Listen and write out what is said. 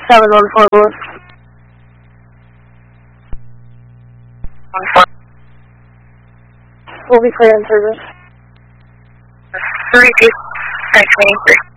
714. We'll be clear in service. 32, 23.